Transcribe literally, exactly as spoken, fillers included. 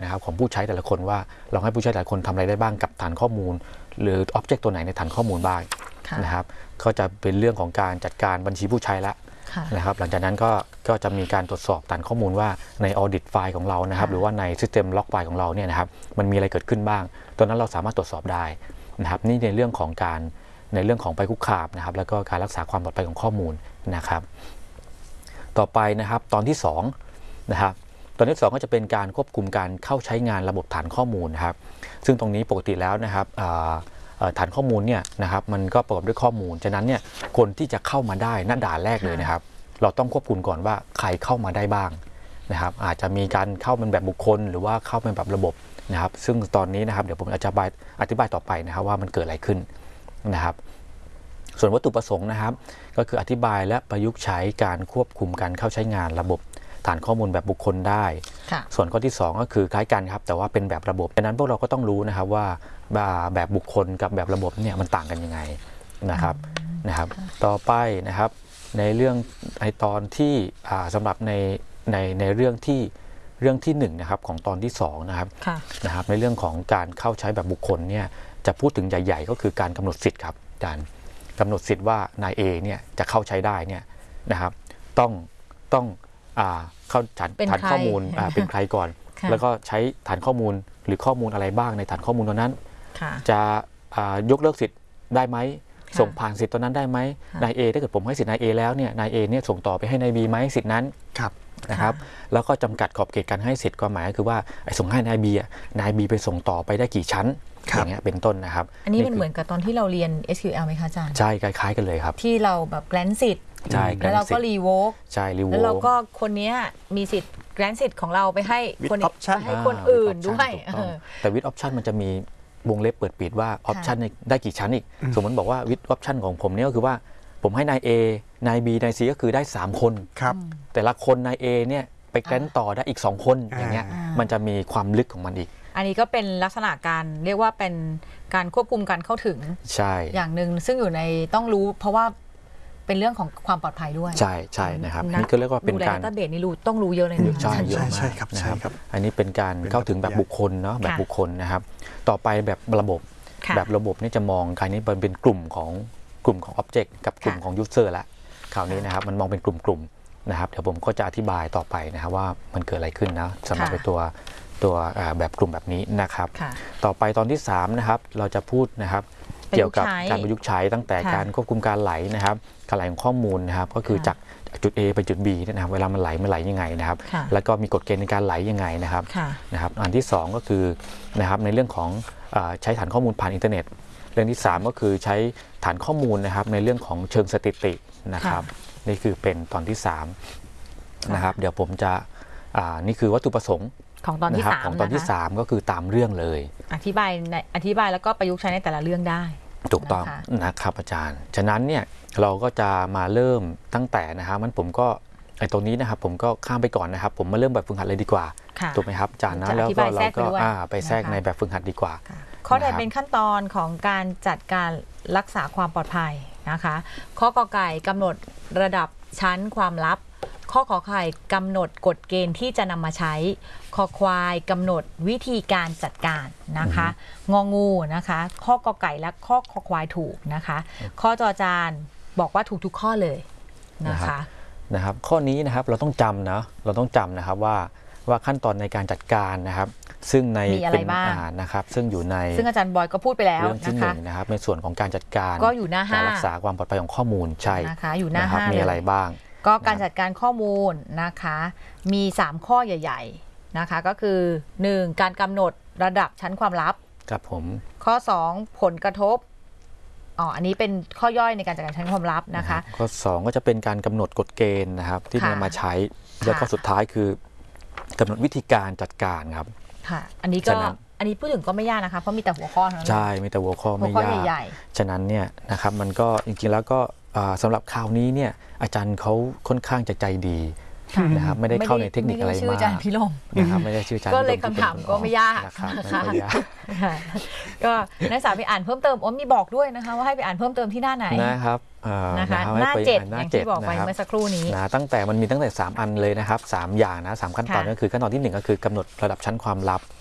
นะครับของผู้ใช้แต่ละคนว่าลองให้ผู้ใช้แต่ละคนทำอะไรได้บ้างกับฐานข้อมูลหรืออ็อบเจกต์ตัวไหนในฐานข้อมูลบ้างนะครับก็จะเป็นเรื่องของการจัดการบัญชีผู้ใช้ละนะครับหลังจากนั้นก็ก็จะมีการตรวจสอบฐานข้อมูลว่าใน audit ไฟล์ของเรานะครับหรือว่าใน system log ไฟล์ของเราเนี่ยนะครับมันมีอะไรเกิดขึ้นบ้างตัวนั้นเราสามารถตรวจสอบได้นะครับนี่ในเรื่องของการในเรื่องของภัยคุกคามนะครับแล้วก็การรักษาความปลอดภัยของข้อมูลนะครับต่อไปนะครับตอนที่สองนะครับตอนที่สองก็จะเป็นการควบคุมการเข้าใช้งานระบบฐานข้อมูลนะครับซึ่งตรงนี้ปกติแล้วนะครับฐานข้อมูลเนี่ยนะครับมันก็ประกอบด้วยข้อมูลฉะนั้นเนี่ยคนที่จะเข้ามาได้ณด่านแรกเลยนะครับเราต้องควบคุมก่อนว่าใครเข้ามาได้บ้างนะครับอาจจะมีการเข้าเป็นแบบบุคคลหรือว่าเข้าเป็นแบบระบบนะครับซึ่งตอนนี้นะครับเดี๋ยวผมอธิบายอธิบายต่อไปนะครับว่ามันเกิดอะไรขึ้นนะครับส่วนวัตถุประสงค์นะครับก็คืออธิบายและประยุกต์ใช้การควบคุมการเข้าใช้งานระบบฐานข้อมูลแบบบุคคลได้ส่วนข้อที่สองก็คือคล้ายกันครับแต่ว่าเป็นแบบระบบดังนั้นพวกเราก็ต้องรู้นะครับว่าแบบบุคคลกับแบบระบบเนี่ยมันต่างกันยังไงนะครับนะครับต่อไปนะครับในเรื่องในตอนที่สำหรับในในในเรื่องที่เรื่องที่หนึ่งนะครับของตอนที่สองนะครับนะครับในเรื่องของการเข้าใช้แบบบุคคลเนี่ยจะพูดถึงใหญ่ๆก็คือการกำหนดสิทธิ์ครับการกำหนดสิทธิ์ว่านาย A เนี่ยจะเข้าใช้ได้เนี่ยนะครับต้องต้องเข้าฐานฐานข้อมูลเป็นใครก่อนแล้วก็ใช้ฐานข้อมูลหรือข้อมูลอะไรบ้างในฐานข้อมูลตัวนั้นจะยกเลิกสิทธิ์ได้ไหมส่งผ่านสิทธิ์ตัวนั้นได้ไหมนาย A ถ้าเกิดผมให้สิทธิ์นาย A แล้วเนี่ยนาย A เนี่ยส่งต่อไปให้นาย B ไหมสิทธิ์นั้นนะครับแล้วก็จำกัดขอบเขตการให้สิทธิ์ความหมายก็คือว่าไอ้ส่งให้นาย B นาย B ไปส่งต่อไปได้กี่ชั้นอย่างเงี้ยเป็นต้นนะครับอันนี้มันเหมือนกับตอนที่เราเรียน เอส คิว แอล ไหมคะอาจารย์ใช่คล้ายๆกันเลยครับที่เราแบบแกรนสิทธิ์แล้วเราก็รีโวกใช่รีโวกแล้วเราก็คนนี้มีสิทธิ์แกรนสิทธิ์ของเราไปให้คนให้คนอื่นด้วยแต่วิดออปชั่นมันจะมีวงเล็บเปิดปิดว่าออปชั่นได้กี่ชั้นอีกสมมติบอกว่าวิดออปชั่นของผมเนี่ยก็คือว่าผมให้นาย A นาย B นาย C ก็คือได้สามคนแต่ละคนนาย A เนี่ยไปแกรนต่อได้อีกสองคนอย่างเงี้ยมันจะมีความลึกของมันอีกอันนี้ก็เป็นลักษณะการเรียกว่าเป็นการควบคุมการเข้าถึงใช่อย่างหนึ่งซึ่งอยู่ในต้องรู้เพราะว่าเป็นเรื่องของความปลอดภัยด้วยใช่ใช่นะครับนี่ก็เรียกว่าเป็นการดูแลดัตต้าเบสนี่รู้ต้องรู้เยอะเลยนะใช่เยอะมากนะครับอันนี้เป็นการเข้าถึงแบบบุคคลเนาะแบบบุคคลนะครับต่อไปแบบระบบแบบระบบนี่จะมองคราวนี้เป็นกลุ่มของกลุ่มของ Object กับกลุ่มของ User ละคราวนี้นะครับมันมองเป็นกลุ่มๆนะครับเดี๋ยวผมก็จะอธิบายต่อไปนะครับว่ามันเกิดอะไรขึ้นนะสำหรับตัวตัวแบบกลุ่มแบบนี้นะครับต่อไปตอนที่สามนะครับเราจะพูดนะครับเกี่ยวกับการประยุกต์ใช้ตั้งแต่การควบคุมการไหลนะครับการไหลของข้อมูลนะครับก็คือจากจุด A ไปจุด B นะครับเวลามันไหลมันไหลยังไงนะครับแล้วก็มีกฎเกณฑ์ในการไหลยังไงนะครับนะครับอันที่สองก็คือนะครับในเรื่องของใช้ฐานข้อมูลผ่านอินเทอร์เน็ตเรื่องที่สามก็คือใช้ฐานข้อมูลนะครับในเรื่องของเชิงสถิตินะครับนี่คือเป็นตอนที่สามนะครับเดี๋ยวผมจะนี่คือวัตถุประสงค์ของตอนที่สามของตอนที่สามก็คือตามเรื่องเลยอธิบายในอธิบายแล้วก็ประยุกต์ใช้ในแต่ละเรื่องได้ถูกต้องนะครับอาจารย์ฉะนั้นเนี่ยเราก็จะมาเริ่มตั้งแต่นะครับมันผมก็ไอ้ตรงนี้นะครับผมก็ข้ามไปก่อนนะครับผมมาเริ่มแบบฝึกหัดเลยดีกว่าถูกไหมครับอาจารย์นะแล้วก็เราก็ไปแทรกในแบบฝึกหัดดีกว่าข้อใดเป็นขั้นตอนของการจัดการรักษาความปลอดภัยนะคะข้อกอไก่กำหนดระดับชั้นความลับข้อขอไข่กำหนดกฎเกณฑ์ที่จะนำมาใช้คอควายกำหนดวิธีการจัดการนะคะงองูนะคะข้อกอไก่และข้อคอควายถูกนะคะข้อจอจานบอกว่าถูกทุกข้อเลยนะคะนะครับข้อนี้นะครับเราต้องจำนะเราต้องจำนะครับว่าว่าขั้นตอนในการจัดการนะครับซึ่งในเป็นอ่านนะครับซึ่งอยู่ในซึ่งอาจารย์บอยก็พูดไปแล้วเรื่องที่หนึ่งนะครับในส่วนของการจัดการก็อยู่หน้าห้าการรักษาความปลอดภัยของข้อมูลใช่นะคะอยู่หน้าห้ามีอะไรบ้างก็การจัดการข้อมูลนะคะมีสามข้อใหญ่ๆนะคะก็คือหนึ่งการกำหนดระดับชั้นความลับครับผมข้อสองผลกระทบอ๋ออันนี้เป็นข้อย่อยในการจัดการชั้นความลับนะคะข้อสองก็จะเป็นการกำหนดกฎเกณฑ์นะครับที่นำมาใช้แล้วก็สุดท้ายคือกำหนดวิธีการจัดการครับค่ะอันนี้ก็อันนี้พูดถึงก็ไม่ยากนะคะเพราะมีแต่หัวข้อเท่านั้นใช่มีแต่หัวข้อไม่ยากฉะนั้นเนี่ยนะครับมันก็จริงๆแล้วก็สำหรับคราวนี้เนี่ยอาจารย์เขาค่อนข้างจะใจดีนะครับไม่ได้เข้าในเทคนิคอะไรมากนะครับไม่ได้ชื่ออาจารย์ก็เลยคำถามก็ไม่ยากนะคะก็นักศึกษาไปอ่านเพิ่มเติมอ๋อมีบอกด้วยนะคะว่าให้ไปอ่านเพิ่มเติมที่หน้าไหนนะครับนะคะหน้าเจ็ดอย่างที่บอกไปเมื่อสักครู่นี้นะตั้งแต่มันมีตั้งแต่สามอันเลยนะครับสามอย่างนะสามขั้นตอนก็คือขั้นตอนที่หนึ่งก็คือกำหนดระดับชั้นความลับ